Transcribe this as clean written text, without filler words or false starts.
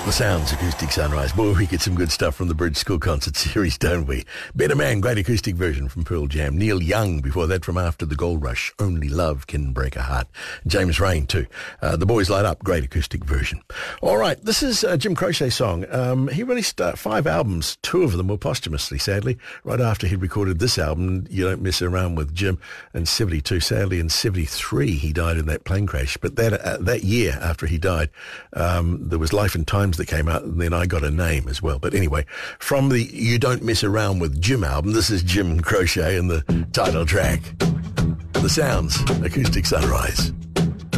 The Sounds Acoustic Sunrise. Boy, we get some good stuff from the Bridge School Concert Series, don't we? Better Man, great acoustic version from Pearl Jam. Neil Young, before that, from After the Gold Rush, Only Love Can Break a Heart. James Rain, too. The Boys Light Up, great acoustic version. All right, this is Jim Crochet's song. He released 5 albums. 2 of them were posthumously, sadly, right after he'd recorded this album, You Don't Mess Around with Jim, in 72. Sadly, in 73, he died in that plane crash. But that year after he died, there was Life and Times that came out, and then I Got a Name as well. But anyway, from the You Don't Mess Around with Jim album, this is Jim Crochet and the title track, The Sounds Acoustic Sunrise.